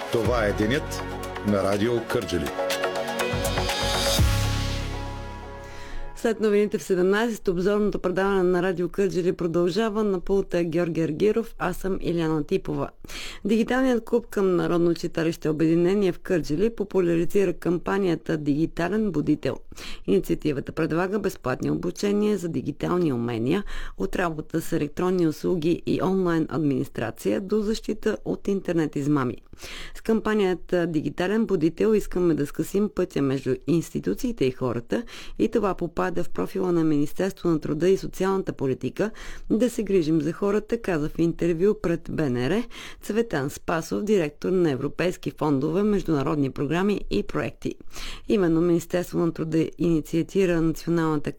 Това е денят на Радио Кърджали. След новините в 17, обзорното предаване на Радио Кърджали продължава. На пулта е Георги Аргиров, аз съм Иляна Типова. Дигиталният клуб към Народно читалище Обединение в Кърджали популяризира кампанията Дигитален будител. Инициативата предлага безплатни обучения за дигитални умения от работа с електронни услуги и онлайн администрация до защита от интернет измами. С кампанията Дигитален будител искаме да скъсим пътя между институциите и хората и това попада в профила на Министерство на труда и социалната политика да се грижим за хората, каза в интервю пред БНР Цветан Спасов, директор на Европейски фондове, международни програми и проекти. Именно Министерство на труда инициатира националната